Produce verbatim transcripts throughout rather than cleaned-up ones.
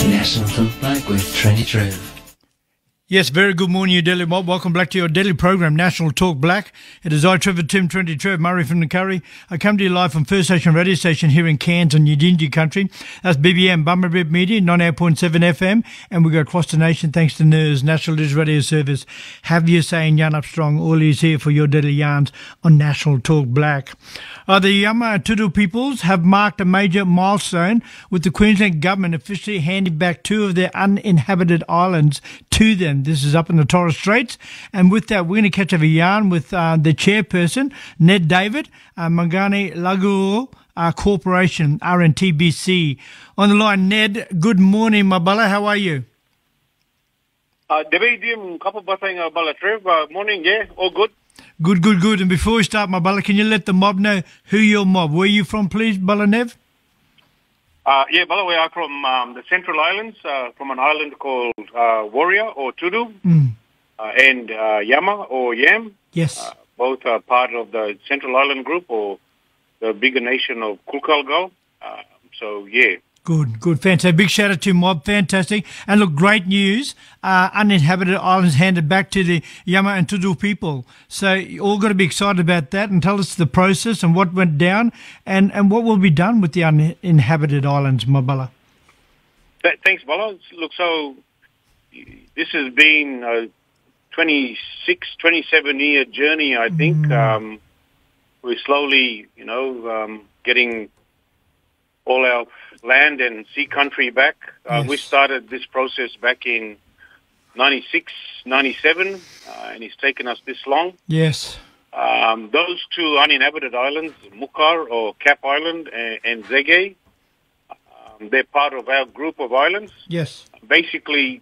National Talk Black with Trendy Trev. Yes, very good morning, you Daily Mob. Welcome back to your daily program, National Talk Black. It is I, Trevor Tim, Trendy Trev, Murray from the Curry. I come to you live from First Station Radio Station here in Cairns on Yidinji country. That's B B M, Bummerbib Media, ninety-eight point seven F M. And we go across the nation thanks to N E R S, National News Radio Service. Have you saying yarn up strong. All is here for your daily yarns on National Talk Black. Uh, the Yama-Tudu peoples have marked a major milestone with the Queensland government officially handing back two of their uninhabited islands to them. This is up in the Torres Straits. And with that, we're going to catch up a yarn with uh, the chairperson, Ned David, uh, Mangane Lagu uh, Corporation, R N T B C. On the line, Ned, good morning, Mabala. How are you? Uh, couple batang Bala Trev. Uh, morning, yeah, all good. Good, good, good. And before we start, Mabala, can you let the mob know who your mob? Where are you from, please, Bala Nev? Uh, yeah, by the way, I'm from um, the Central Islands, uh, from an island called uh, Warrior or Tudu, mm. uh, and uh, Yama or Yam. Yes. Uh, both are part of the Central Island group or the bigger nation of Kulkalgal. Uh, so, yeah. Good, good, fantastic. Big shout out to Mob, fantastic. And look, great news. Uh, uninhabited islands handed back to the Yama and Tudu people. So you all got to be excited about that and tell us the process and what went down and, and what will be done with the uninhabited islands, Mabala. Th- thanks, Bala. Look, so this has been a twenty-six, twenty-seven year journey, I think. Mm. Um, we're slowly, you know, um, getting all our land and sea country back. Uh, yes. We started this process back in ninety-six, ninety-seven, uh, and it's taken us this long. Yes. Um, those two uninhabited islands, Mukar or Cap Island and, and Zege, um, they're part of our group of islands. Yes. Basically,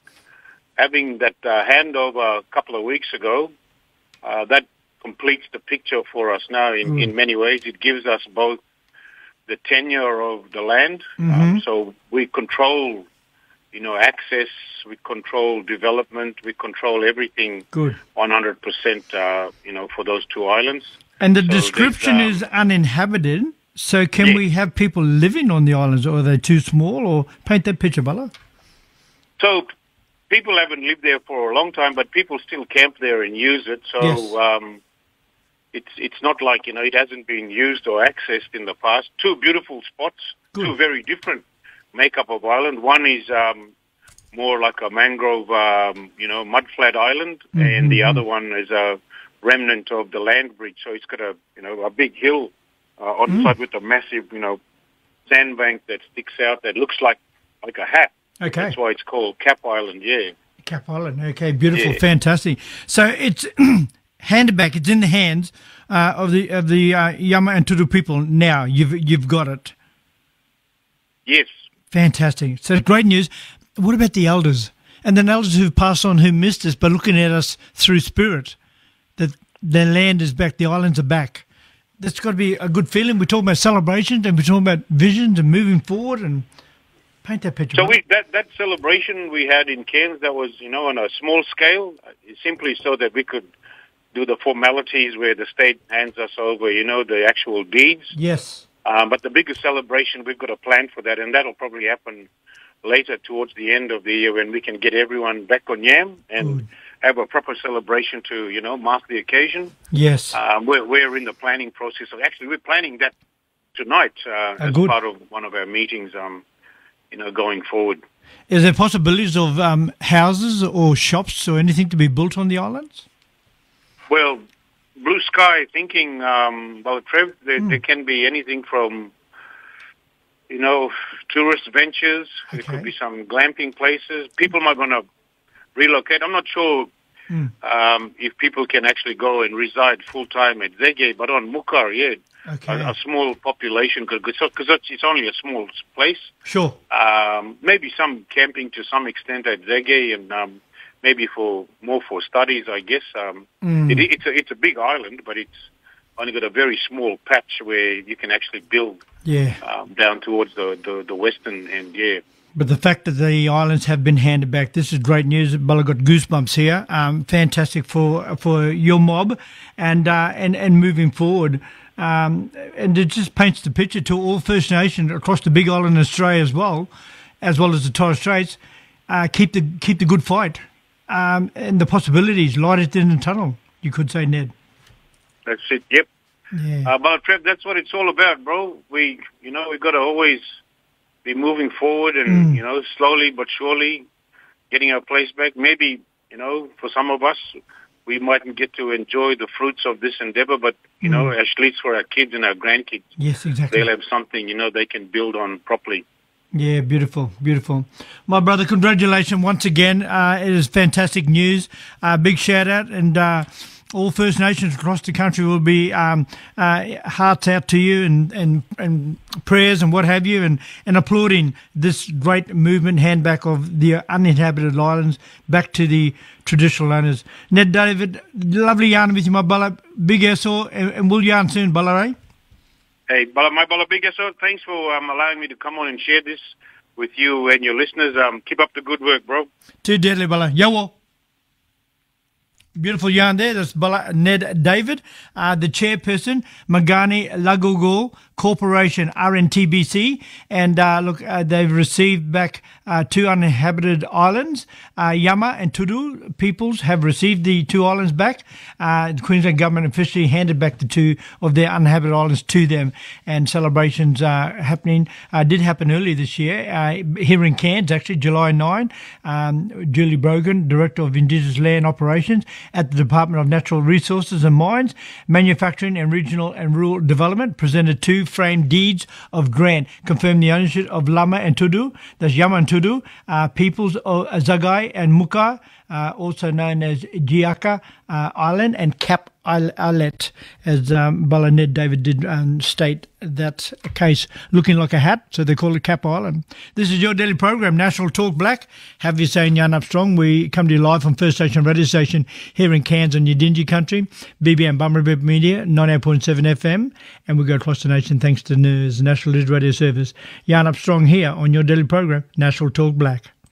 having that uh, handover a couple of weeks ago, uh, that completes the picture for us now in, mm. in many ways. It gives us both the tenure of the land, mm-hmm. um, so we control, you know, access, we control development, we control everything. Good. one hundred percent, uh, you know, for those two islands. And the so description um, is uninhabited, so can yeah. we have people living on the islands, or are they too small, or paint that picture, Bala? So people haven't lived there for a long time, but people still camp there and use it, so yes. um, It's it's not like, you know, it hasn't been used or accessed in the past. Two beautiful spots, Good. Two very different makeup of island. One is um, more like a mangrove, um, you know, mudflat island, mm-hmm. and the other one is a remnant of the land bridge. So it's got a, you know, a big hill uh, on mm. the side with a massive, you know, sandbank that sticks out that looks like, like a hat. Okay. That's why it's called Cap Island, yeah. Cap Island, okay, beautiful, Yeah. fantastic. So it's handed back, it's in the hands uh, of the of the uh, Yama and Tudu people now. You've you've got it. Yes. Fantastic. So great news. What about the elders? And then elders who've passed on who missed us, but looking at us through spirit, that their land is back, the islands are back. That's got to be a good feeling. We're talking about celebrations and we're talking about visions and moving forward, and paint that picture. So we, that, that celebration we had in Cairns, that was, you know, on a small scale, simply so that we could do the formalities where the state hands us over, you know, the actual deeds. Yes. Um, but the biggest celebration, we've got a plan for that, and that'll probably happen later towards the end of the year when we can get everyone back on Yam and Good. have a proper celebration to, you know, mark the occasion. Yes. Um, we're, we're in the planning process. Of, actually, we're planning that tonight uh, Oh, as good. part of one of our meetings, um, you know, going forward. Is there possibilities of um, houses or shops or anything to be built on the islands? Well, blue sky thinking, um, about Trev, there, Mm. there can be anything from, you know, tourist ventures. There Okay. could be some glamping places. People might want to relocate. I'm not sure Mm. um, if people can actually go and reside full-time at Zege, but on Mukar, yeah, Okay. a, a small population, because it's only a small place. Sure. Um, maybe some camping to some extent at Zege, and um, maybe for more for studies, I guess. Um, Mm. it, it's a it's a big island, but it's only got a very small patch where you can actually build Yeah. um, down towards the, the, the western end. Yeah. But the fact that the islands have been handed back, this is great news. Bella got goosebumps here. Um, fantastic for for your mob, and uh, and and moving forward. Um, and it just paints the picture to all First Nations across the Big Island of Australia as well. as well as the Torres Straits, uh, keep the keep the good fight um, and the possibilities light at the end of the tunnel. You could say, Ned. That's it. Yep. Yeah. Uh, but Trev, that's what it's all about, bro. We, you know, we've got to always be moving forward and, Mm. you know, slowly but surely getting our place back. Maybe, you know, for some of us, we mightn't get to enjoy the fruits of this endeavor, but, you know, Mm. at least for our kids and our grandkids, Yes, exactly. they'll have something, you know, they can build on properly. Yeah, beautiful, beautiful. My brother, congratulations once again. Uh, it is fantastic news. Uh, big shout out, and uh, all First Nations across the country will be um, uh, hearts out to you and, and, and prayers and what have you, and, and applauding this great movement, hand back of the uninhabited islands back to the traditional owners. Ned David, lovely yarn with you, my brother. Big S O, and, and we'll yarn soon, brother, eh? Hey, Bala, my Bala Big S O, thanks for um, allowing me to come on and share this with you and your listeners. Um, keep up the good work, bro. Too deadly, brother. Yawo. Beautiful yarn there. That's Bala, Ned David, uh, the chairperson, Magani Lagogo Corporation, R N T B C. And uh, look, uh, they've received back uh, two uninhabited islands. Uh, Yama and Tudu peoples have received the two islands back. Uh, the Queensland government officially handed back the two of their uninhabited islands to them. And celebrations are happening, uh, did happen earlier this year, uh, here in Cairns, actually, July ninth. Um, Julie Brogan, Director of Indigenous Land Operations at the Department of Natural Resources and Mines, Manufacturing and Regional and Rural Development, presented two framed deeds of grant, confirmed the ownership of Lama and Tudu, that's Yama and Tudu, uh, peoples of Zagai and Muka, uh, also known as Giaka uh, Island, and Cap Islet, as um, Bala Ned David did um, state that case, looking like a hat, so they call it Cap Island. This is your daily program, National Talk Black. Have you saying Yarn Up Strong? We come to you live from First Station Radio Station here in Cairns on Yidinji Country, B B M Bummerby Media, ninety-eight point seven F M, and we go across the nation thanks to N E R S, National News Radio Service. Yarn Up Strong here on your daily program, National Talk Black.